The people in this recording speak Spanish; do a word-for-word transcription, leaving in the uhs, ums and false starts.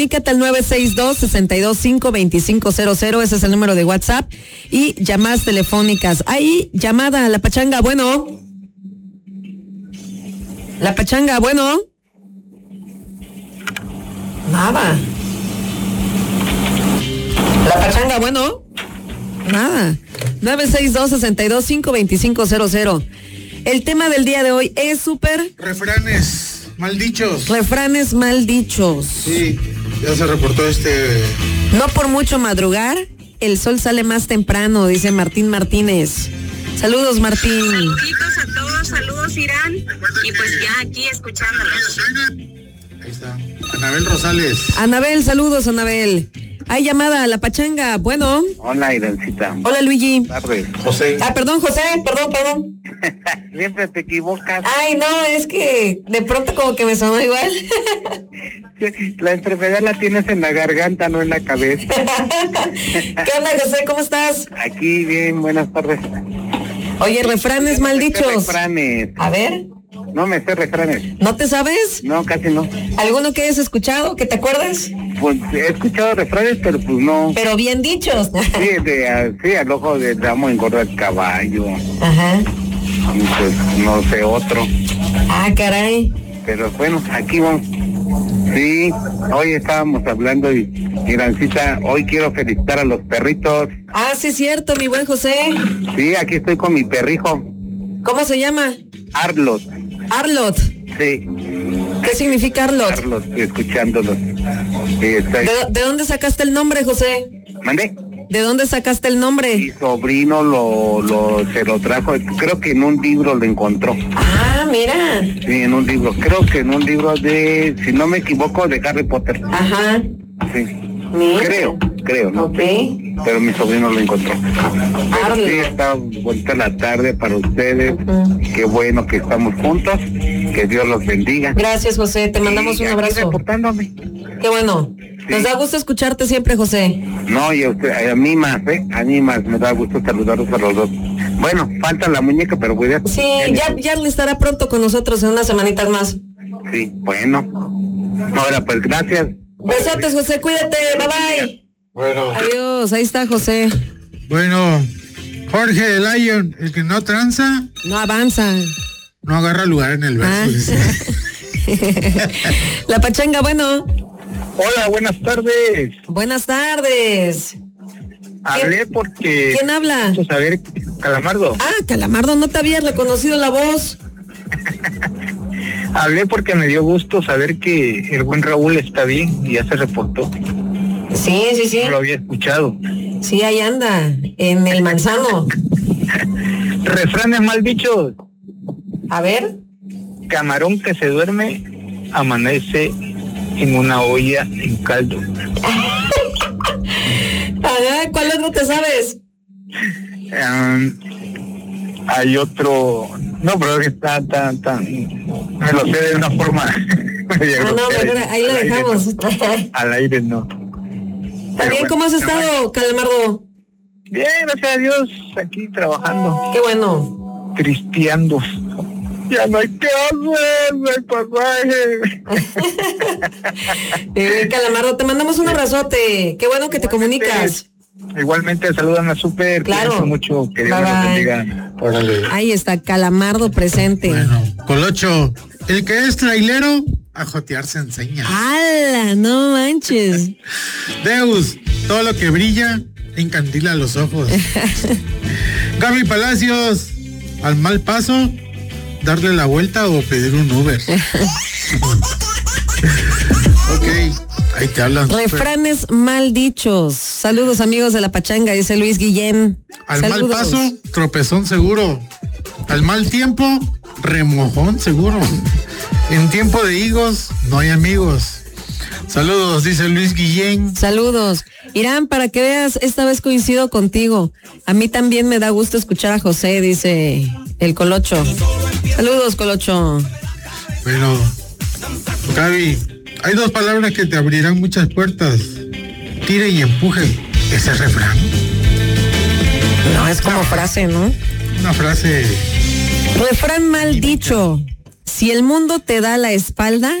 Comunícate al nueve seis dos, seis dos cinco, dos cinco cero cero, ese es el número de WhatsApp, y llamadas telefónicas. Ahí, llamada a La Pachanga, bueno. La Pachanga, bueno. Nada. La Pachanga, bueno. Nada. nueve seis dos, seis dos cinco, dos cinco cero cero. El tema del día de hoy es súper... Refranes maldichos. Refranes maldichos. Sí, ya se reportó este... No por mucho madrugar, el sol sale más temprano, dice Martín Martínez. Saludos, Martín. Saluditos a todos, saludos, Irán. Y pues ya aquí escuchándolos. Ahí está. Anabel Rosales. Anabel, saludos, Anabel. Hay llamada a La Pachanga, bueno. Hola, Irancita. Hola, Luigi. Buenas tardes. José. Ah, perdón, José, perdón, perdón. Siempre te equivocas. Ay, no, es que de pronto como que me sonó igual. La enfermedad la tienes en la garganta, no en la cabeza. ¿Qué onda, José? ¿Cómo estás? Aquí, bien, buenas tardes. Oye, refranes No me sé maldichos. refranes. A ver, No me sé refranes. ¿no te sabes? No, casi no. ¿Alguno que hayas escuchado, que te acuerdes? Pues he escuchado refranes, pero pues no. Pero bien dichos. Sí, de, a- sí al ojo de ramo engorda el caballo. Ajá. Pues no sé otro. Ah, caray. Pero bueno, aquí vamos. Sí, hoy estábamos hablando y Irancita, hoy quiero felicitar a los perritos. Ah, sí es cierto, mi buen José. Sí, aquí estoy con mi perrijo, ¿Cómo se llama? Arlot. Arlot. Sí, ¿Qué significa Arlot? Arlot, escuchándolos. Sí, estoy... ¿De, ¿De dónde sacaste el nombre, José? ¿Mandé? ¿De dónde sacaste el Mi nombre? sobrino lo, lo, se lo trajo, creo que en un libro lo encontró. Ah, mira. Sí, en un libro, creo que en un libro de, si no me equivoco, de Harry Potter. Ajá. Sí, Mira. creo, creo, ¿no? Ok. Pero mi sobrino lo encontró. Pero Arlot. sí, está bonita la tarde para ustedes. Ujú. Qué bueno que estamos juntos. Que Dios los bendiga. Gracias, José. Te mandamos Y un aquí abrazo. reportándome. Qué bueno. Nos da gusto escucharte siempre, José. No, y a, usted, a mí más, ¿eh? A mí más. Me da gusto saludarlos a los dos. Bueno, falta la muñeca, pero cuidado. Sí, ya, ya estará pronto con nosotros en unas semanitas más. Sí, bueno. Ahora, pues gracias. Besotes, José. Cuídate. Bye, bye. Bueno. Adiós. Ahí está, José. Bueno, Jorge el Lion, el que no tranza, No avanza. no agarra lugar en el Ah. verso. La Pachanga, bueno. Hola, buenas tardes. Buenas tardes. Hablé porque... ¿Quién habla? Quiero saber, Calamardo. Ah, Calamardo, no te había reconocido la voz. Hablé porque me dio gusto saber que el buen Raúl está bien y ya se reportó. Sí, sí, sí. No lo había escuchado. Sí, ahí anda, en el manzano. Refranes mal dichos. A ver. Camarón que se duerme amanece en una olla en caldo. Ajá, ¿cuál otro te sabes? Um, hay otro, no, pero que está tan, tan, me lo sé de una forma. Ah, no, mejor ahí lo dejamos. Al aire no. También, ¿cómo has estado, Calamardo? Bien, gracias a Dios, aquí trabajando, Qué bueno. tristeando. Ya no hay que hacer, no hay pasaje. Eh, Calamardo, te mandamos un abrazote. Qué bueno que te comunicas. Igualmente saludan a Super, Claro. cuídense mucho, que Dios Bye, los bye. bendiga. Órale. Ahí está, Calamardo presente. Bueno, Colocho, el que es trailero, a jotear se enseña. ¡Hala! No manches. Deus, todo lo que brilla encandila los ojos. Gaby Palacios, al mal paso, darle la vuelta o pedir un Uber. Ok, ahí te hablan. Refranes mal dichos. Saludos, amigos de La Pachanga, dice Luis Guillén. Al Saludos. mal paso, tropezón seguro. Al mal tiempo, remojón seguro. En tiempo de higos, no hay amigos. Saludos, dice Luis Guillén. Saludos. Irán, para que veas, esta vez coincido contigo. A mí también me da gusto escuchar a José, dice el Colocho. Saludos, Colocho. Bueno, Gaby, hay dos palabras que te abrirán muchas puertas. Tire y empuje. Ese refrán. No, es como frase, ¿no? Una frase. Refrán mal dicho. Si el mundo te da la espalda,